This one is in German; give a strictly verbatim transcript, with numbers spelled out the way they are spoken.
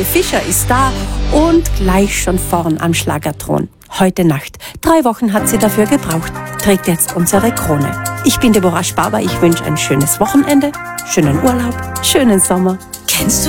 Fischer ist da und gleich schon vorn am Schlagerthron. Heute Nacht. Drei Wochen hat sie dafür gebraucht. Trägt jetzt unsere Krone. Ich bin Deborah Sparber. Ich wünsche ein schönes Wochenende, schönen Urlaub, schönen Sommer. Kennst du